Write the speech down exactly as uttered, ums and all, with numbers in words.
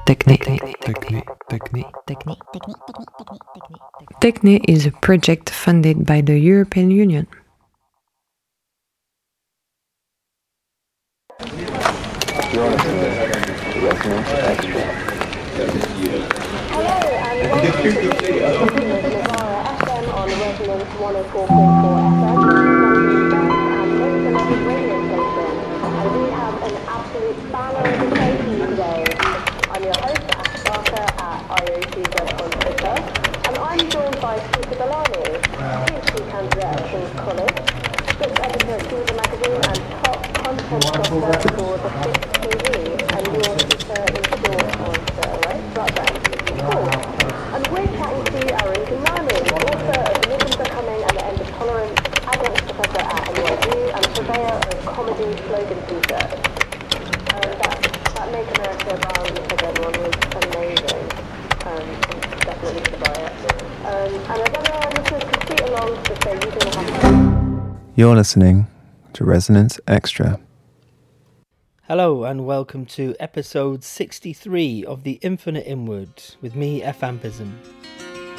Techne. Techne. Techne. Techne. Techne is a project funded by the European Union. Hello and welcome to Navara F M on Resonance one oh four point four F M, London's best and most beloved radio station. And we have an absolute banner of a show for you today. I'm your host, Ash Barker at I O C Z on Twitter, and I'm joined by Peter Bellani, PhD candidate at King's College, script editor at Georgia Magazine, and top content doctor for the Fifth T V, and your teacher in short on the right? Right then. Cool. And we're chatting to Aaron Kinani, author of Living Becoming and the End of Tolerance, adjunct professor at N Y U, and purveyor of comedy slogan t-shirts. Um, that, that Make America Brown for Everyone was amazing. Um, definitely should buy it. Um, and I don't know how listeners could tweet along to say you didn't have. You're listening to Resonance Extra. Hello and welcome to episode sixty-three of The Infinite Inward with me, F. Ampism.